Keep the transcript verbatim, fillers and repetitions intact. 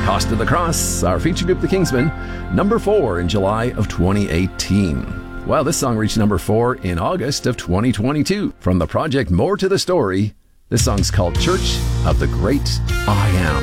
Cost of the Cross, our feature group, The Kingsmen, number four in July of twenty eighteen. Well, this song reached number four in August of twenty twenty-two. From the project More to the Story, this song's called Church of the Great I Am.